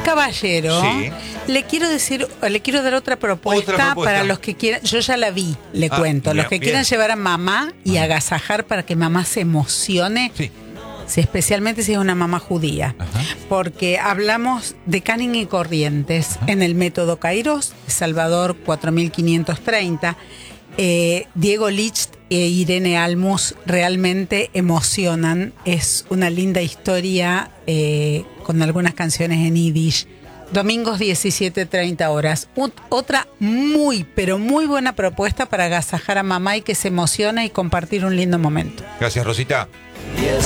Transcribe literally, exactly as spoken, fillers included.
caballero, Sí. le quiero decir, le quiero dar otra propuesta, Otra propuesta. para los que quieran. Yo ya la vi, le Ah, cuento. bien, Los que bien. quieran llevar a mamá y agasajar para que mamá se emocione. Sí. Sí, especialmente si es una mamá judía. Ajá. Porque hablamos de Canning y Corrientes Ajá. en el método Kairos, Salvador cuatro mil quinientos treinta. Eh, Diego Licht e Irene Almus realmente emocionan. Es una linda historia eh, con algunas canciones en yiddish. Domingos diecisiete treinta horas. Ut- otra muy, pero muy buena propuesta para agasajar a mamá y que se emocione y compartir un lindo momento. Gracias, Rosita.